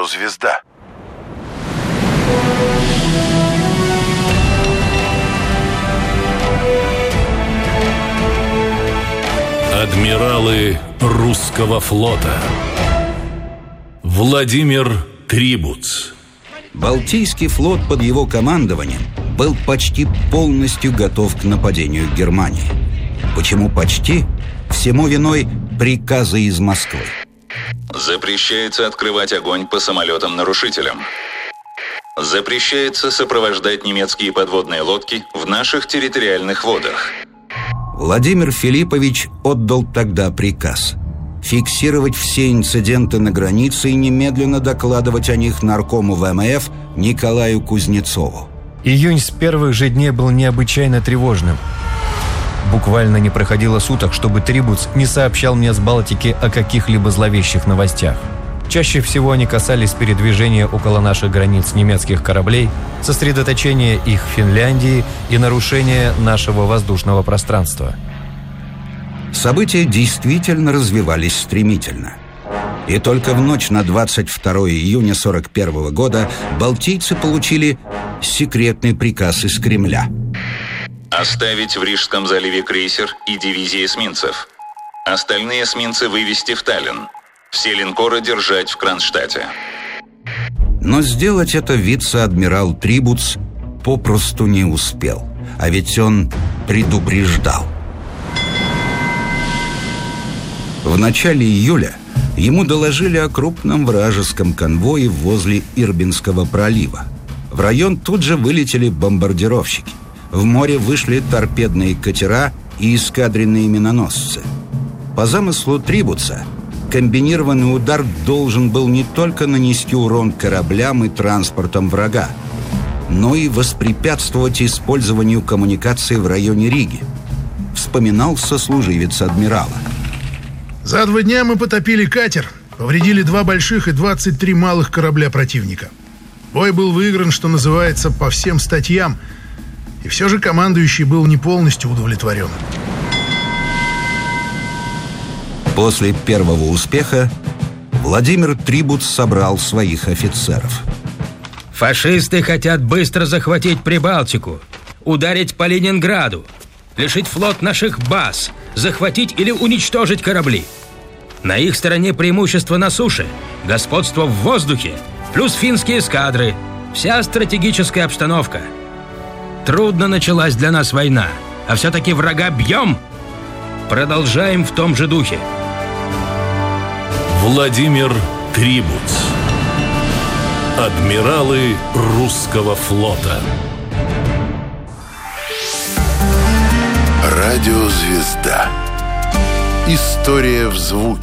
Радио «Звезда». Адмиралы русского флота. Владимир Трибуц. Балтийский флот под его командованием был почти полностью готов к нападению Германии. Почему почти? Всему виной приказы из Москвы. Запрещается открывать огонь по самолетам-нарушителям. Запрещается сопровождать немецкие подводные лодки в наших территориальных водах. Владимир Филиппович отдал тогда приказ фиксировать все инциденты на границе и немедленно докладывать о них наркому ВМФ Николаю Кузнецову. Июнь с первых же дней был необычайно тревожным. Буквально не проходило суток, чтобы Трибуц не сообщал мне с Балтики о каких-либо зловещих новостях. Чаще всего они касались передвижения около наших границ немецких кораблей, сосредоточения их в Финляндии и нарушения нашего воздушного пространства. События действительно развивались стремительно. И только в ночь на 22 июня 1941 года балтийцы получили секретный приказ из Кремля. Оставить в Рижском заливе крейсер и дивизии эсминцев. Остальные эсминцы вывести в Таллин. Все линкоры держать в Кронштадте. Но сделать это вице-адмирал Трибуц попросту не успел. А ведь он предупреждал. В начале июля ему доложили о крупном вражеском конвое возле Ирбинского пролива. В район тут же вылетели бомбардировщики. В море вышли торпедные катера и эскадренные миноносцы. По замыслу Трибуца, комбинированный удар должен был не только нанести урон кораблям и транспортам врага, но и воспрепятствовать использованию коммуникации в районе Риги, вспоминал сослуживец адмирала. За 2 дня мы потопили катер, повредили 2 больших и 23 малых корабля противника. Бой был выигран, что называется, по всем статьям, и все же командующий был не полностью удовлетворен. После первого успеха Владимир Трибуц собрал своих офицеров. Фашисты хотят быстро захватить Прибалтику, ударить по Ленинграду, лишить флот наших баз, захватить или уничтожить корабли. На их стороне преимущество на суше, господство в воздухе, плюс финские эскадры, вся стратегическая обстановка. Трудно началась для нас война, а все-таки врага бьем. Продолжаем в том же духе. Владимир Трибуц. Адмиралы русского флота. Радио «Звезда». История в звуке.